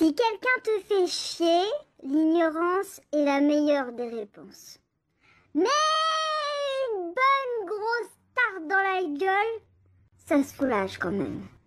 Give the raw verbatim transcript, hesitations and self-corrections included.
Si quelqu'un te fait chier, l'ignorance est la meilleure des réponses. Mais une bonne grosse tarte dans la gueule, ça soulage quand même.